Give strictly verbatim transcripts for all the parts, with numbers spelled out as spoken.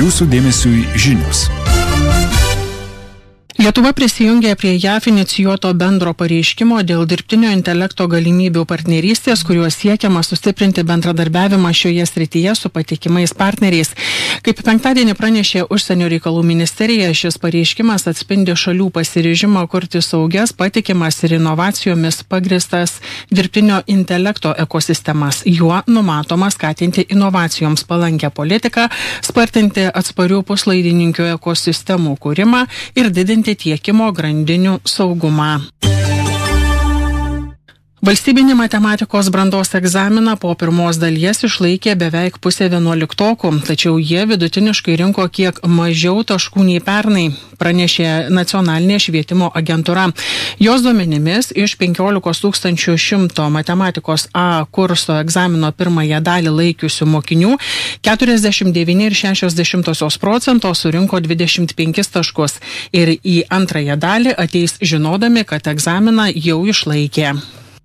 Jūsų dėmesiui žinios. Lietuva prisijungė prie J A V inicijuoto bendro pareiškimo dėl dirbtinio intelekto galimybių partnerystės, kuriuo siekiama sustiprinti bendradarbiavimą šioje srityje su patikimais partneriais. Kaip penktadienį pranešė Užsienio reikalų ministerija, šis pareiškimas atspindi šalių pasiryžimą kurti saugias, patikimas ir inovacijomis pagristas dirbtinio intelekto ekosistemas. Juo numatoma skatinti inovacijoms palankę politiką, spartinti atsparių puslaidininkių ekosistemų kūrimą ir didinti tiekimo grandinių saugumą. Valstybinį matematikos brandos egzaminą po pirmos dalies išlaikė beveik pusė vienuoliktokų, tačiau jie vidutiniškai rinko kiek mažiau taškų nei pernai, pranešė Nacionalinė švietimo agentūra. Jos duomenimis iš penkiolikos tūkstančių šimto matematikos A kurso egzamino pirmąją dalį laikiusių mokinių keturiasdešimt devyni ir šešios dešimtosios procento surinko dvidešimt penkis taškus ir į antrąją dalį ateis žinodami, kad egzaminą jau išlaikė.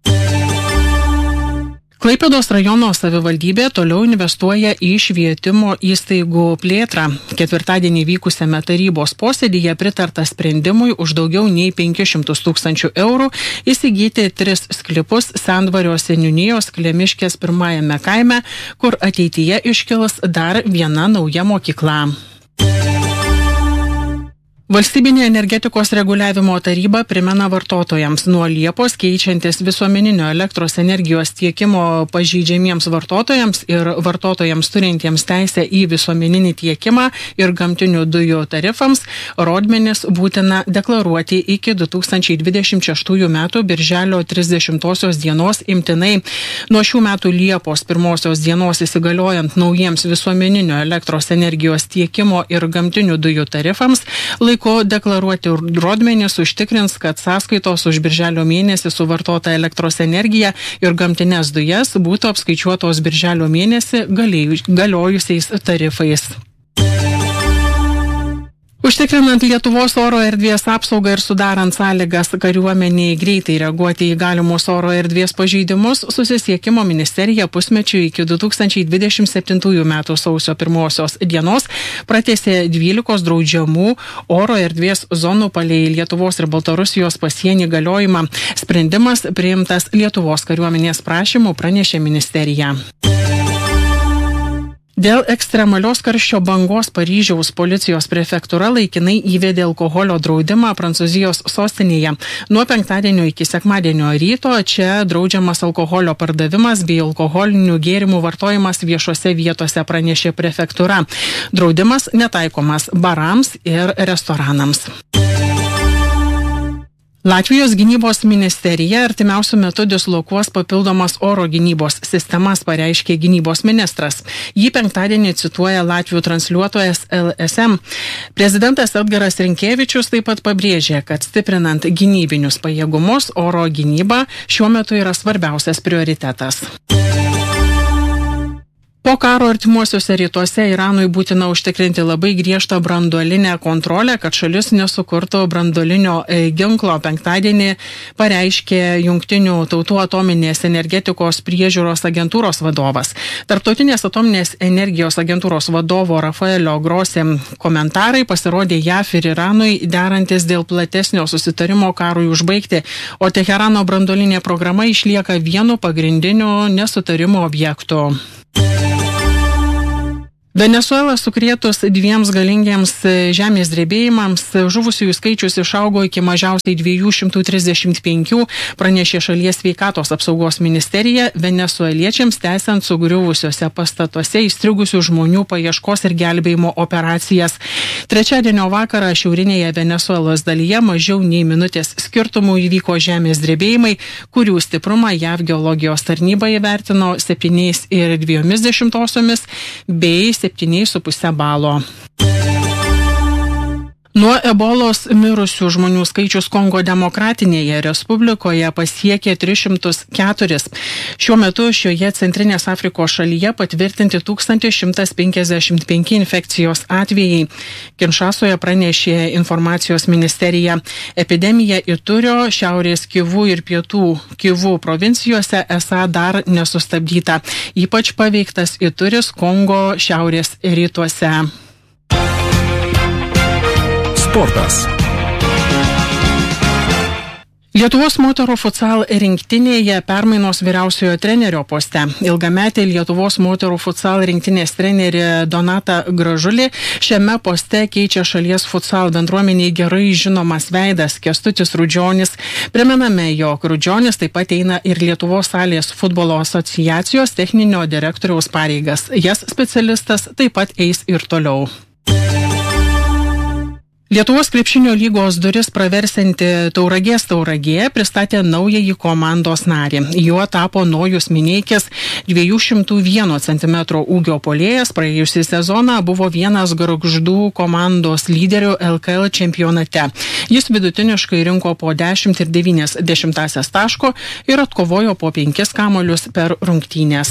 Klaipėdos rajono savivaldybė toliau investuoja į švietimo įstaigų plėtrą. Ketvirtadienį vykusiame tarybos posėdyje pritarta sprendimui už daugiau nei penkis šimtus tūkstančių eurų įsigyti tris sklypus Sendvario seniūnijos Klemiškės pirmajame kaime, kur ateityje iškils dar viena nauja mokykla. Valstybinė energetikos reguliavimo taryba primena vartotojams nuo Liepos keičiantis visuomeninio elektros energijos tiekimo pažeidžiamiems vartotojams ir vartotojams turintiems teisę į visuomeninį tiekimą ir gamtinių dujų tarifams, rodmenis būtina deklaruoti iki du tūkstančiai dvidešimt šeštųjų metų birželio trisdešimtosios dienos imtinai. Nuo šių metų Liepos pirmosios dienos įsigaliojant naujiems visuomeninio elektros energijos tiekimo ir gamtinių dujų tarifams, ko deklaruoti rodmenys užtikrins, kad sąskaitos už birželio mėnesį suvartota elektros energija ir gamtines dujas būtų apskaičiuotos birželio mėnesį galiojusiais tarifais. Užtikrinant Lietuvos oro erdvės apsaugą ir sudarant sąlygas kariuomeniai greitai reaguoti į galimus oro erdvės pažeidimus, Susisiekimo ministerija pusmečiui iki du tūkstančiai dvidešimt septintųjų metų sausio pirmosios dienos pratęsė dvylikos draudžiamų oro erdvės zonų palei Lietuvos ir Baltarusijos pasienį galiojimą. Sprendimas priimtas Lietuvos kariuomenės prašymu, pranešė ministerija. Dėl ekstremalios karščio bangos Paryžiaus policijos prefektūra laikinai įvedė alkoholio draudimą Prancūzijos sostinėje. Nuo penktadienio iki sekmadienio ryto čia draudžiamas alkoholio pardavimas bei alkoholinių gėrimų vartojimas viešose vietose, pranešė prefektūra. Draudimas netaikomas barams ir restoranams. Latvijos gynybos ministerija artimiausiu metu dislokuos papildomas oro gynybos sistemas, pareiškė gynybos ministras. Jį penktadienį cituoja Latvių transliuotojas L S M. Prezidentas Edgaras Rinkevičius taip pat pabrėžė, kad stiprinant gynybinius pajėgumus oro gynyba šiuo metu yra svarbiausias prioritetas. Po karo artimuosiuose rytuose Iranui būtina užtikrinti labai griežtą branduolinę kontrolę, kad šalis nesukurtų branduolinio ginklo. Penktadienį pareiškė Jungtinių tautų atominės energetikos priežiūros agentūros vadovas. Tarptautinės atominės energijos agentūros vadovo Rafaelio Grossi komentarai pasirodė J A V ir Iranui derantis dėl platesnio susitarimo karui užbaigti, o Teherano branduolinė programa išlieka vienu pagrindiniu nesutarimo objektu. Venesuela sukrėtus dviems galingiems žemės drebėjimams žuvusiųjų skaičius išaugo iki mažiausiai dviejų šimtų trisdešimt penkių, pranešė šalies sveikatos apsaugos ministerija, venesueliečiams tęsiant sugriuvusiuose pastatuose įstrigusių žmonių paieškos ir gelbėjimo operacijas. Trečiadienio vakarą šiaurinėje Venesuelos dalyje mažiau nei minutės skirtumų įvyko žemės drebėjimai, kurių stiprumą J A V geologijos tarnyba įvertino septyniais ir dviejomis dešimtosiomis bei septyniais su puse balo. Nuo ebolos mirusių žmonių skaičius Kongo demokratinėje respublikoje pasiekė tris šimtus keturis. Šiuo metu šioje Centrinės Afrikos šalyje patvirtinti tūkstantis šimtas penkiasdešimt penki infekcijos atvejai. Kinšasoje pranešė informacijos ministerija. Epidemija Iturio, Šiaurės Kivų ir Pietų Kivų provincijose esą dar nesustabdyta. Ypač paveiktas Ituris Kongo šiaurės rytuose. Sportas. Lietuvos moterų futsal rinktinėje permainos vyriausiojo trenerio poste. Ilgametė Lietuvos moterų futsal rinktinės trenerė Donata Gražulė šiame poste keičia šalies futsal bendruomeniai gerai žinomas veidas Kęstutis Rudžionis. Primename, jog Rudžionis taip pat eina ir Lietuvos salės futbolo asociacijos techninio direktoriaus pareigas. Jas specialistas taip pat eis ir toliau. Lietuvos krepšinio lygos duris praversianti Tauragės Tauragė pristatė naująjį komandos narį. Juo tapo Nojus Mineikis, dviejų šimtų vieno centimetro ūgio puolėjas. Praėjusį sezoną buvo vienas gargždų komandos lyderių L K L čempionate. Jis vidutiniškai rinko po dešimt ir devynias dešimtąsias taško ir atkovojo po penkis kamuolius per rungtynes.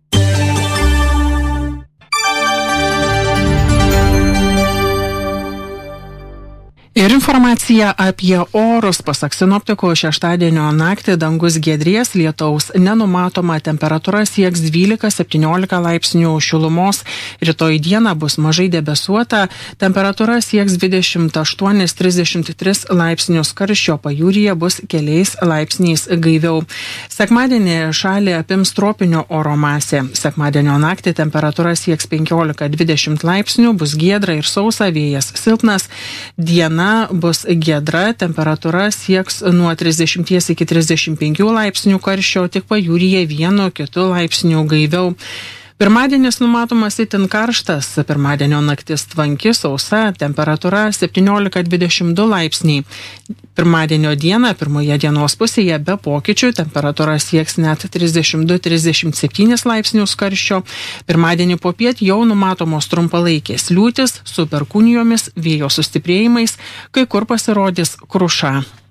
Ir informacija apie orus. Pasak sinoptikų, šeštadienio naktį dangus giedrės, lietaus nenumatoma, temperatūra sieks dvylika septyniolika laipsnių šilumos. Rytoj dieną bus mažai debesuota, temperatūra sieks dvidešimt aštuoni trisdešimt tris laipsnius, karščio pajūryje bus keliais laipsniais gaiviau. Sekmadienį šalį apims tropinio oro masė. Sekmadienio naktį temperatūra sieks penkiolika dvidešimt laipsnių, bus giedra ir sausa, vėjas silpnas. Diena bus giedra, temperatūra sieks nuo trisdešimt iki trisdešimt penkių laipsnių karščio, tik pajūryje vienu kitu laipsniu gaiviau. Pirmadienis numatomas itin karštas, pirmadienio naktis tvanki, sausa, temperatūra septyniolika dvidešimt du laipsniai. Pirmadienio dieną, pirmoje dienos pusėje be pokyčių, temperatūra sieks net trisdešimt du trisdešimt septynis laipsnius karščio. Pirmadienį popiet jau numatomos trumpalaikės liūtys su perkūnijomis, vėjo sustiprėjimais, kai kur pasirodys kruša.